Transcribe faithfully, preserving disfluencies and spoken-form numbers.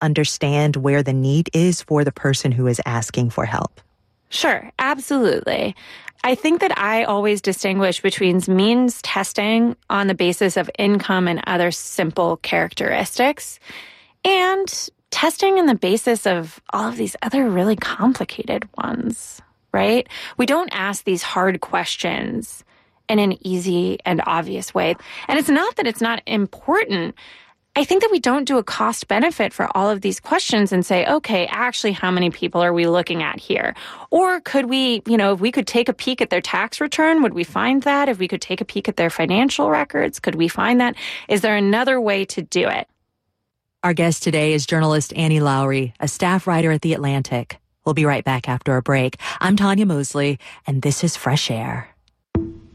understand where the need is for the person who is asking for help? Sure, absolutely. I think that I always distinguish between means testing on the basis of income and other simple characteristics and testing on the basis of all of these other really complicated ones, right? We don't ask these hard questions in an easy and obvious way. And it's not that it's not important. I think that we don't do a cost benefit for all of these questions and say, okay, actually, how many people are we looking at here? Or could we, you know, if we could take a peek at their tax return, would we find that? If we could take a peek at their financial records, could we find that? Is there another way to do it? Our guest today is journalist Annie Lowrey, a staff writer at The Atlantic. We'll be right back after a break. I'm Tanya Mosley, and this is Fresh Air.